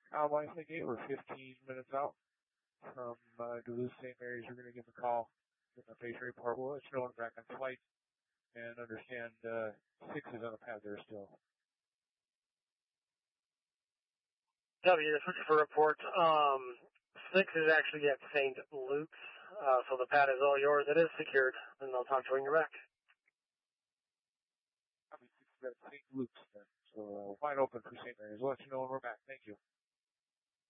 Cowboy Gate, we're 15 minutes out from Duluth St. Mary's. We're going to give a call, get a patient report. We'll let you know when we're back on flight and understand 6 is on the pad there still. W, for report. 6 is actually at St. Luke's, so the pad is all yours. It is secured, and I'll talk to you when you're back. Copy 6 is at St. Luke's then, so wide open for St. Mary's. We'll let you know when we're back. Thank you.